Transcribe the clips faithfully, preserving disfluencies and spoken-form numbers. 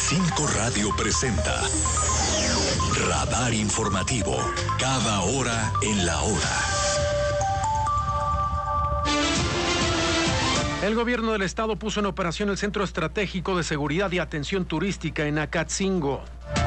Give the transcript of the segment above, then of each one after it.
Cinco Radio presenta Radar Informativo, cada hora en la hora. El gobierno del estado puso en operación el Centro Estratégico de Seguridad y Atención Turística en Acatzingo.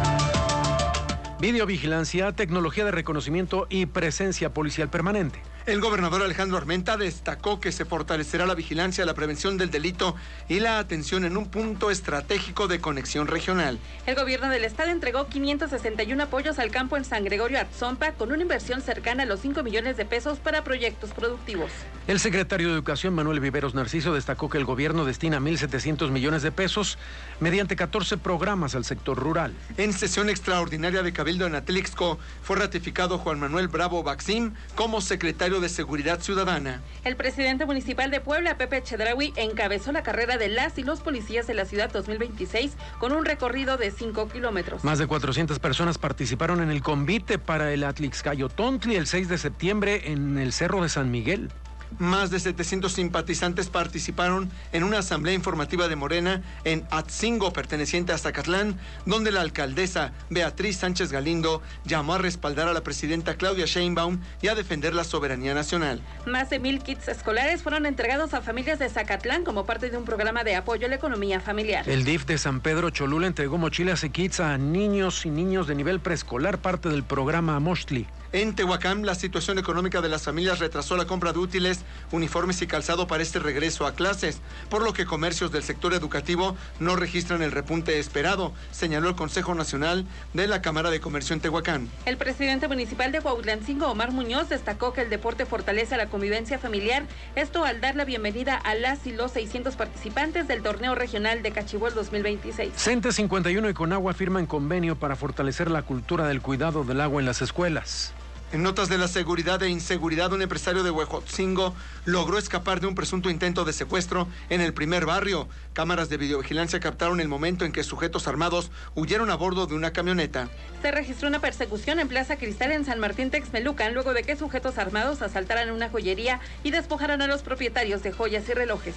Videovigilancia, tecnología de reconocimiento y presencia policial permanente. El gobernador Alejandro Armenta destacó que se fortalecerá la vigilancia, la prevención del delito y la atención en un punto estratégico de conexión regional. El gobierno del estado entregó quinientos sesenta y uno apoyos al campo en San Gregorio Atzompa con una inversión cercana a los cinco millones de pesos para proyectos productivos. El secretario de Educación, Manuel Viveros Narciso, destacó que el gobierno destina mil setecientos millones de pesos mediante catorce programas al sector rural. En sesión extraordinaria de Cabildo en Atlixco, fue ratificado Juan Manuel Bravo Baxim como secretario de Seguridad Ciudadana. El presidente municipal de Puebla, Pepe Chedraui, encabezó la carrera de las y los policías de la ciudad dos mil veintiséis con un recorrido de cinco kilómetros. Más de cuatrocientas personas participaron en el convite para el Atlixcayotontli el seis de septiembre en el Cerro de San Miguel. Más de setecientos simpatizantes participaron en una asamblea informativa de Morena en Atzingo, perteneciente a Zacatlán, donde la alcaldesa Beatriz Sánchez Galindo llamó a respaldar a la presidenta Claudia Sheinbaum y a defender la soberanía nacional. Más de mil kits escolares fueron entregados a familias de Zacatlán como parte de un programa de apoyo a la economía familiar. El D I F de San Pedro Cholula entregó mochilas y kits a niños y niños de nivel preescolar, parte del programa Amochtli. En Tehuacán, la situación económica de las familias retrasó la compra de útiles, uniformes y calzado para este regreso a clases, por lo que comercios del sector educativo no registran el repunte esperado, señaló el Consejo Nacional de la Cámara de Comercio en Tehuacán. El presidente municipal de Cuautlancingo, Omar Muñoz, destacó que el deporte fortalece la convivencia familiar, esto al dar la bienvenida a las y los seiscientos participantes del torneo regional de Cachihuel dos mil veintiséis. CENTE cincuenta y uno y Conagua firman convenio para fortalecer la cultura del cuidado del agua en las escuelas. En notas de la seguridad e inseguridad, un empresario de Huejotzingo logró escapar de un presunto intento de secuestro en el primer barrio. Cámaras de videovigilancia captaron el momento en que sujetos armados huyeron a bordo de una camioneta. Se registró una persecución en Plaza Cristal en San Martín Texmelucan luego de que sujetos armados asaltaran una joyería y despojaran a los propietarios de joyas y relojes.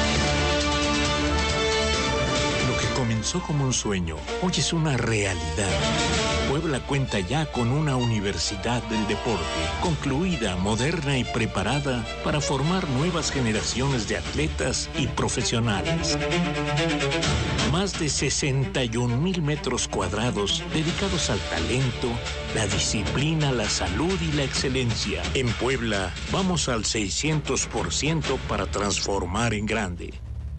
Lo que comenzó como un sueño, hoy es una realidad. Puebla cuenta ya con una universidad del deporte, concluida, moderna y preparada para formar nuevas generaciones de atletas y profesionales. Más de sesenta y un mil metros cuadrados dedicados al talento, la disciplina, la salud y la excelencia. En Puebla, vamos al seiscientos por ciento para transformar en grande.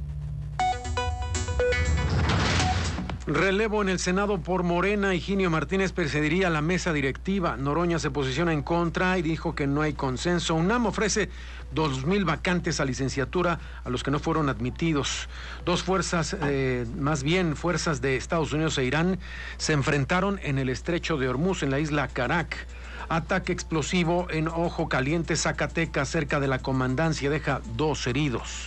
Relevo en el Senado por Morena. Higinio Martínez presidiría la mesa directiva. Noroña se posiciona en contra y dijo que no hay consenso. UNAM ofrece dos mil vacantes a licenciatura a los que no fueron admitidos. Dos fuerzas, eh, más bien fuerzas de Estados Unidos e Irán, se enfrentaron en el estrecho de Hormuz, en la isla Carac. Ataque explosivo en Ojo Caliente, Zacatecas, cerca de la comandancia, deja dos heridos.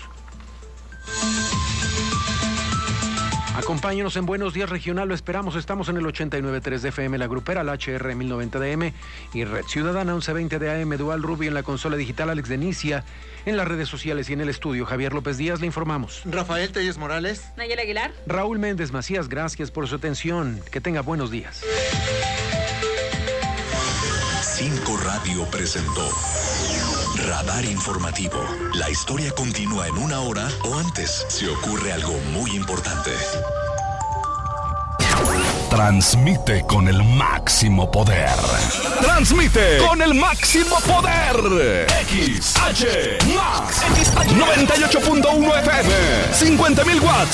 Acompáñenos en Buenos Días Regional, lo esperamos, estamos en el ochenta y nueve punto tres de F M, la grupera, la H R mil noventa de A M y Red Ciudadana once veinte de A M, Dual Rubio en la consola digital, Alex Denicia en las redes sociales y en el estudio. Javier López Díaz, le informamos. Rafael Telles Morales. Nayel Aguilar. Raúl Méndez Macías, gracias por su atención. Que tenga buenos días. Cinco Radio presentó Radar Informativo. La historia continúa en una hora o antes si ocurre algo muy importante. Transmite con el máximo poder. Transmite con el máximo poder. X H Max noventa y ocho punto uno F M, cincuenta mil watts